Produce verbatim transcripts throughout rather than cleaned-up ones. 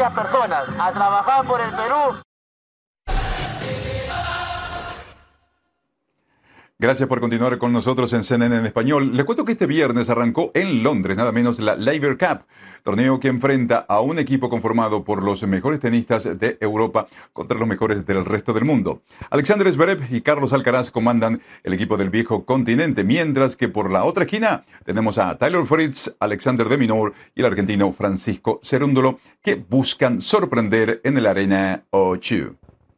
muchas personas a trabajar por el Perú. Gracias por continuar con nosotros en C N N en español. Les cuento que este viernes arrancó en Londres, nada menos, la Laver Cup, torneo que enfrenta a un equipo conformado por los mejores tenistas de Europa contra los mejores del resto del mundo. Alexander Zverev y Carlos Alcaraz comandan el equipo del viejo continente, mientras que por la otra esquina tenemos a Taylor Fritz, Alexander de Minaur y el argentino Francisco Cerúndolo, que buscan sorprender en el Arena O dos.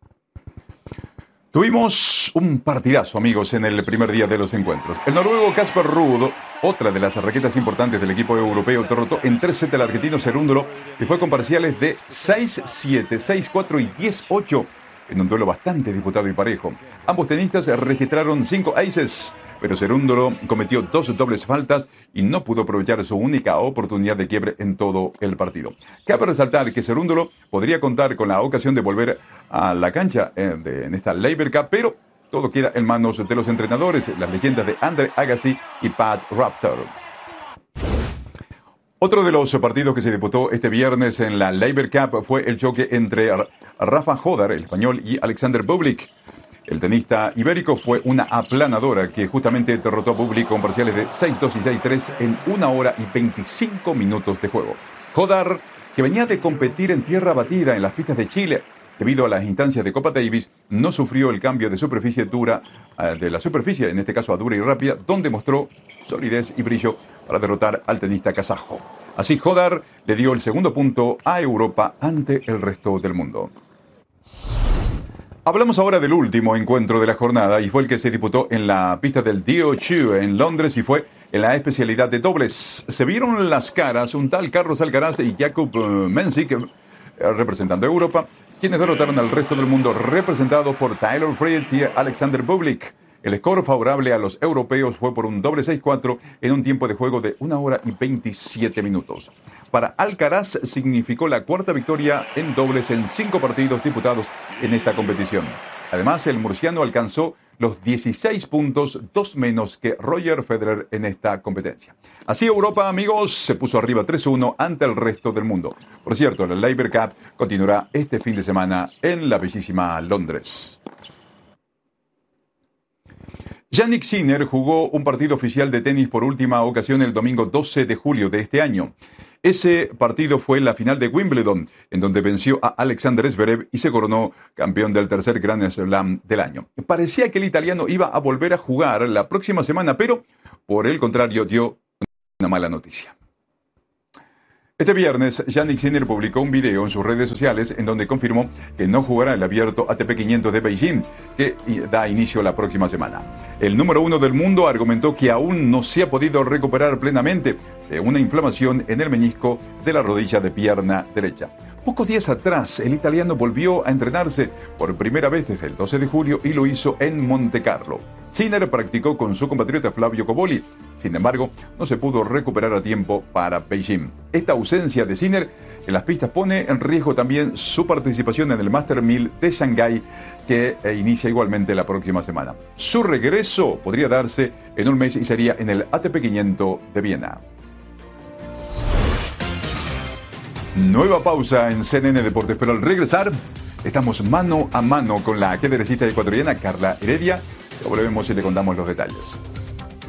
Tuvimos un partidazo, amigos, en el primer día de los encuentros. El noruego Casper Ruud, otra de las raquetas importantes del equipo europeo, derrotó en tres sets al argentino Cerúndolo y fue con parciales de seis siete, seis cuatro y diez ocho en un duelo bastante disputado y parejo. Ambos tenistas registraron cinco aces, pero Cerúndolo cometió dos dobles faltas y no pudo aprovechar su única oportunidad de quiebre en todo el partido. Cabe resaltar que Cerúndolo podría contar con la ocasión de volver a la cancha en, de, en esta Laver Cup, pero todo queda en manos de los entrenadores, las leyendas de Andre Agassi y Pat Raptor. Otro de los partidos que se disputó este viernes en la Laver Cup fue el choque entre Rafa Hodar, el español, y Alexander Bublik. El tenista ibérico fue una aplanadora que justamente derrotó a Bublik con parciales de seis dos y seis tres en una hora y veinticinco minutos de juego. Hodar, que venía de competir en tierra batida en las pistas de Chile, debido a las instancias de Copa Davis, no sufrió el cambio de superficie dura, de la superficie, en este caso a dura y rápida, donde mostró solidez y brillo para derrotar al tenista kazajo. Así, Hodar le dio el segundo punto a Europa ante el resto del mundo. Hablamos ahora del último encuentro de la jornada y fue el que se disputó en la pista del D O dos en Londres y fue en la especialidad de dobles. Se vieron las caras un tal Carlos Alcaraz y Jakub Mensik, representando a Europa, quienes derrotaron al resto del mundo representados por Taylor Fritz y Alexander Bublik. El score favorable a los europeos fue por un doble seis cuatro en un tiempo de juego de una hora y veintisiete minutos. Para Alcaraz significó la cuarta victoria en dobles en cinco partidos disputados en esta competición. Además, el murciano alcanzó los dieciséis puntos, dos menos que Roger Federer en esta competencia. Así Europa, amigos, se puso arriba tres uno ante el resto del mundo. Por cierto, la Laver Cup continuará este fin de semana en la bellísima Londres. Jannik Sinner jugó un partido oficial de tenis por última ocasión el domingo doce de julio de este año. Ese partido fue la final de Wimbledon, en donde venció a Alexander Zverev y se coronó campeón del tercer Grand Slam del año. Parecía que el italiano iba a volver a jugar la próxima semana, pero por el contrario dio una mala noticia. Este viernes, Jannik Sinner publicó un video en sus redes sociales en donde confirmó que no jugará el abierto A T P quinientos de Beijing, que da inicio la próxima semana. El número uno del mundo argumentó que aún no se ha podido recuperar plenamente de una inflamación en el menisco de la rodilla de pierna derecha. Pocos días atrás, el italiano volvió a entrenarse por primera vez desde el doce de julio y lo hizo en Montecarlo. Sinner practicó con su compatriota Flavio Cobolli, sin embargo, no se pudo recuperar a tiempo para Beijing. Esta ausencia de Sinner en las pistas pone en riesgo también su participación en el Master mil de Shanghái, que inicia igualmente la próxima semana. Su regreso podría darse en un mes y sería en el A T P quinientos de Viena. Nueva pausa en C N N Deportes, pero al regresar estamos mano a mano con la ajedrecista ecuatoriana Carla Heredia. Ya volvemos y le contamos los detalles.